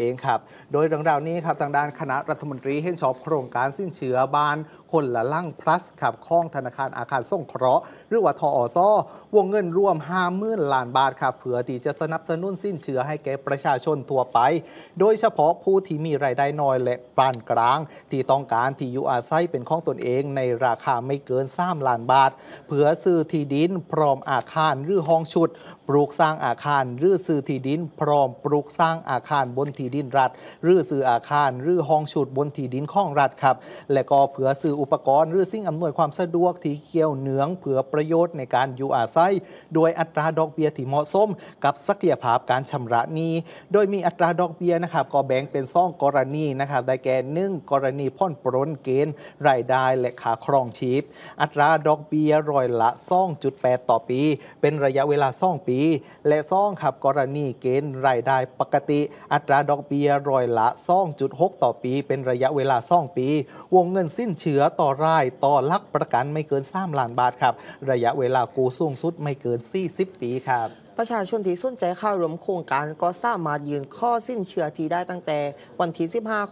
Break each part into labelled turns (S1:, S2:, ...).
S1: เองครับโดยเรื่องราวนี้ครับทางด้านคณะรัฐมนตรีเห็นชอบโครงการสิ้นเชื้อบ้านคนละลั่ง plus ครับของธนาคารอาคารสงเคราะห์หรือว่าทอสวงเงินรวม 50,000 ล้านบาทครับเพื่อที่จะสนับสนุนสิ้นเชื้อให้แก่ประชาชนทั่วไปโดยเฉพาะผู้ที่มีรายได้น้อยและปานกลางที่ต้องการที่อยู่อาศัยเป็นของตนเองในราคาไม่เกิน3 ล้านบาทเพื่อซื้อที่ดินพร้อมอาคารหรือห้องชุดปลูกสร้างอาคารหรือซื้อที่ดินพร้อมปลูกสร้างอาคารบนที่ดินรัฐหรือซื้ออาคารหรือห้องชุดบนที่ดินของรัฐครับและก็เพื่อซื้ออุปกรณ์หรือสิ่งอำนวยความสะดวกที่เกี่ยวเนื่องเพื่อประโยชน์ในการอยู่อาศัยโดยอัตราดอกเบี้ยที่เหมาะสมกับศักยภาพการชำระหนี้โดยมีอัตราดอกเบี้ยนะครับก็แบ่งเป็น2 กรณีนะครับได้แก่1กรณีผ่อนปรนเกณฑ์รายได้และค่าครองชีพอัตราดอกเบี้ยร้อยละ 2.8 ต่อปีเป็นระยะเวลา2 ปีและ2ครับกรณีเกณฑ์รายได้ปกติอัตราดอกเบี้ยร้อยละ 2.6 ต่อปีเป็นระยะเวลา2 ปีวงเงินสิ้นเชื้อต่อรายต่อหลักประกันไม่เกิน3 ล้านบาทครับระยะเวลากู้สูงสุดไม่เกิน40 ปีครับ
S2: ประชาชนที่สนใจเข้าร่วมโครงการก็สามารถยื่นข้อสิ้นเชื่อที่ได้ตั้งแต่วันที่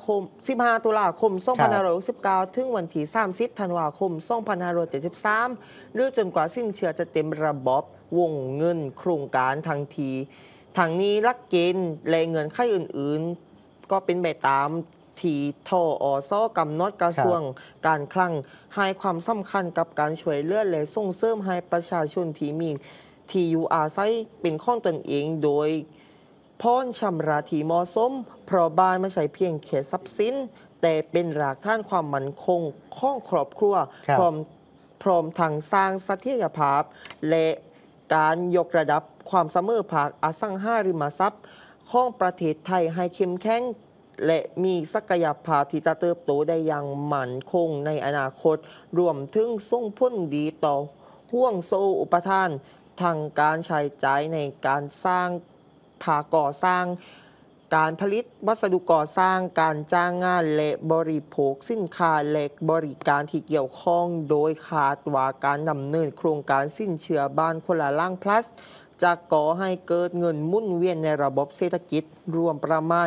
S2: 15 ตุลาคม 2569 ถึงวันที่ 30 ธันวาคม 2573 หรือจนกว่าสิ้นเชื่อจะเต็มระบบวงเงินโครงการทันทีทางนี้หลักเกณฑ์และเงินไขอื่นๆ ก็เป็นไปตามที่ทอสกำหนดกระทรวงการคลังให้ความสำคัญกับการช่วยเหลือและส่งเสริมให้ประชาชนที่อยู่อาศัยเป็นของตนเองโดยพ้อนชำระที่เหมาะสมเพราะบ้านไม่ใช่เพียงแค่ทรัพย์สินแต่เป็นรากฐานความมั่นคงของครอบครัวพร้อมทางสร้างเสถียรภาพและการยกระดับความเสมอภาคอสังหาริมทรัพย์ของประเทศไทยให้เข้มแข็งและมีศักยภาพที่จะเติบโตได้อย่างมั่นคงในอนาคตรวมถึงส่งผลดีต่อห่วงโซ่อุปทานทางการใช้จ่ายในการสร้างภาคก่อสร้างการผลิตวัสดุก่อสร้างการจ้างงานและบริโภคสินค้าและบริการที่เกี่ยวข้องโดยคาดว่าการดำเนินโครงการสิ้นเชื่อบ้านคนละล่าง plus จะก่อให้เกิดเงินหมุนเวียนในระบบเศรษฐกิจรวมประมาณ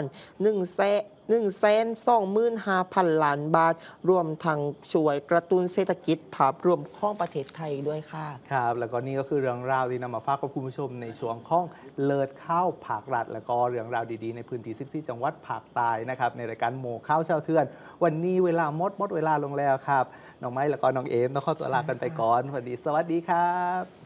S2: 125,000 ล้านบาทรวมทั้งช่วยกระตุ้นเศรษฐกิจภาพรวมของประเทศไทยด้วยค่ะ
S1: ครับแล้วก็นี่ก็คือเรื่องราวที่นำมาฝากกับคุณผู้ชมในช่วงของเลิศข้าวผากรัฐแล้วก็เรื่องราวดีๆในพื้นที่14จังหวัดภาคใต้นะครับในรายการโมข้าวชาวเทือนวันนี้เวลาหมดเวลาลงแล้วครับน้องไม้แล้วก็น้องเอมต้องขอตัวลากันไปก่อนสวัสดีครับ